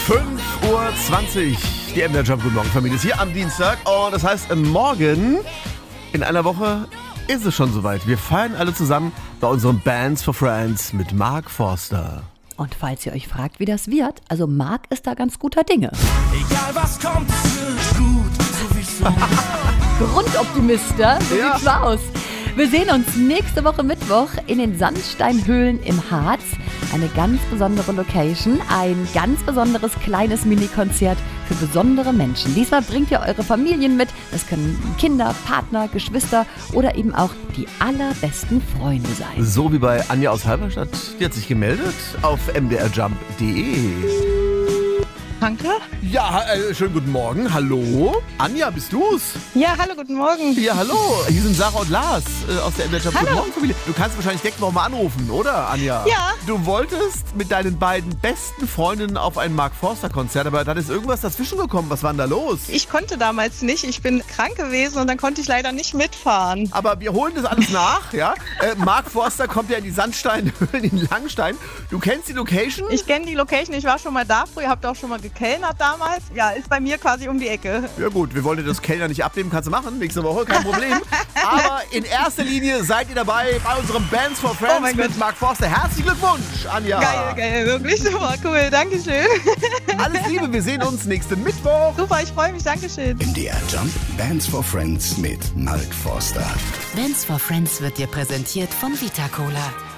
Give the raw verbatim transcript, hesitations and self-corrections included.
fünf Uhr zwanzig. Die M D R Jump Guten Morgen Familie ist hier am Dienstag. Und das heißt, morgen in einer Woche ist es schon soweit. Wir feiern alle zusammen bei unserem Bands for Friends mit Mark Forster. Und falls ihr euch fragt, wie das wird, also Mark ist da ganz guter Dinge. Egal was kommt, es wird gut, sowieso. Grundoptimister, so Ja. sieht's aus. Wir sehen uns nächste Woche Mittwoch in den Sandsteinhöhlen im Harz. Eine ganz besondere Location, ein ganz besonderes kleines Mini-Konzert für besondere Menschen. Diesmal bringt ihr eure Familien mit. Das können Kinder, Partner, Geschwister oder eben auch die allerbesten Freunde sein. So wie bei Anja aus Halberstadt. Die hat sich gemeldet auf m d r jump punkt d e. Danke. Ja, äh, schönen guten Morgen. Hallo. Anja, bist du's? Ja, hallo, guten Morgen. Ja, hallo. Hier sind Sarah und Lars äh, aus der M D R Jump Guten Hallo. Morgen Familie. Du kannst wahrscheinlich denken, warum wir anrufen, oder, Anja? Ja. Du wolltest mit deinen beiden besten Freundinnen auf ein Mark Forster Konzert, aber dann ist irgendwas dazwischen gekommen. Was war denn da los? Ich konnte damals nicht. Ich bin krank gewesen und dann konnte ich leider nicht mitfahren. Aber wir holen das alles nach, ja? Äh, Mark Forster kommt ja in die Sandsteinhöhlen in Langstein. Du kennst die Location? Ich kenne die Location, ich war schon mal da früher, habt auch schon mal gekellnert damals. Ja, ist bei mir quasi um die Ecke. Ja gut, wir wollen dir das Kellner nicht abnehmen, kannst du machen, nächste Woche, kein Problem. Aber in erster Linie seid ihr dabei bei unserem Bands for Friends Oh mein mit Gott. Mark Forster. Herzlichen Glückwunsch, Anja. Geil, geil, wirklich super, cool, Dankeschön. Alles Liebe, wir sehen uns nächsten Mittwoch. Super, ich freue mich, Dankeschön. M D R Jump Bands for Friends mit Mark Forster. Bands for Friends wird dir präsentiert von Vita Cola.